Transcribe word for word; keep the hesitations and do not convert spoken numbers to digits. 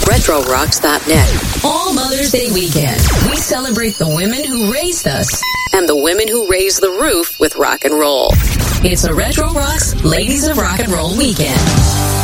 retro rocks dot net. All Mother's Day weekend, we celebrate the women who raised us and the women who raised the roof with rock and roll. It's a Retro Rocks Ladies of Rock and Roll weekend.